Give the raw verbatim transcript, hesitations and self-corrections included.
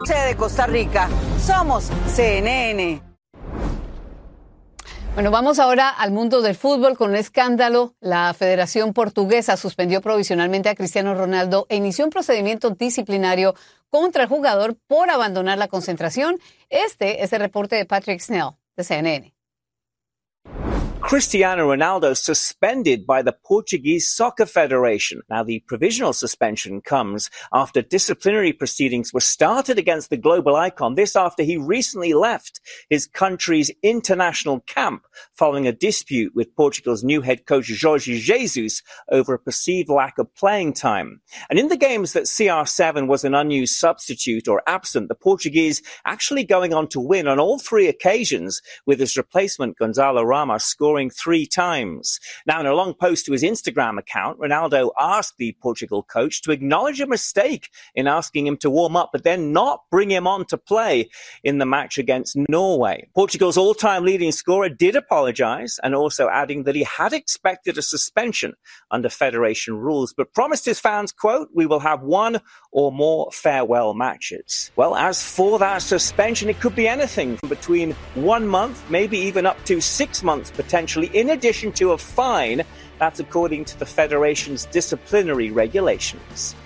de Costa Rica. Somos C N N. Bueno, vamos ahora al mundo del fútbol con un escándalo. La Federación Portuguesa suspendió provisionalmente a Cristiano Ronaldo e inició un procedimiento disciplinario contra el jugador por abandonar la concentración. Este es el reporte de Patrick Snell, de C N N. Cristiano Ronaldo suspended by the Portuguese Soccer Federation. Now, the provisional suspension comes after disciplinary proceedings were started against the global icon. This after he recently left his country's international camp following a dispute with Portugal's new head coach Jorge Jesus over a perceived lack of playing time. And in the games that C R seven was an unused substitute or absent, the Portuguese actually going on to win on all three occasions, with his replacement Gonzalo Ramos scoring three times. Now, in a long post to his Instagram account, Ronaldo asked the Portugal coach to acknowledge a mistake in asking him to warm up, but then not bring him on to play in the match against Norway. Portugal's all-time leading scorer did apologise, and also adding that he had expected a suspension under federation rules, but promised his fans, quote, "We will have one or more farewell matches." Well, as for that suspension, it could be anything from between one month, maybe even up to six months potentially, in addition to a fine. That's according to the Federation's disciplinary regulations.